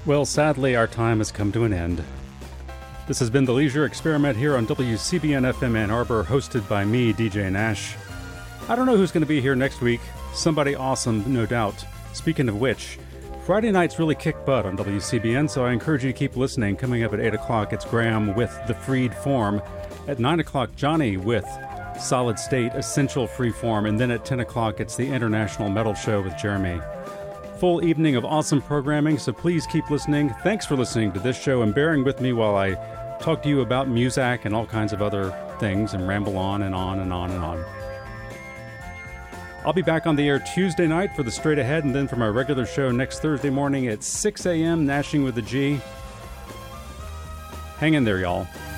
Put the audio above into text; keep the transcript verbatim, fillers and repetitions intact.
Well, sadly, our time has come to an end. This has been the Leisure Experiment here on W C B N F M Ann Arbor, hosted by me, D J Nash. I don't know who's going to be here next week. Somebody awesome, no doubt. Speaking of which, Friday nights really kick butt on W C B N, so I encourage you to keep listening. Coming up at eight o'clock, it's Graham with The Freed Form. At nine o'clock, Johnny with Solid State, Essential Freeform. And then at ten o'clock, it's the International Metal Show with Jeremy. Full evening of awesome programming, so please keep listening. Thanks for listening to this show and bearing with me while I talk to you about Muzak and all kinds of other things and ramble on and on and on and on. I'll be back on the air Tuesday night for the Straight Ahead, and then for my regular show next Thursday morning at six a.m., Nashing with a G. Hang in there, y'all.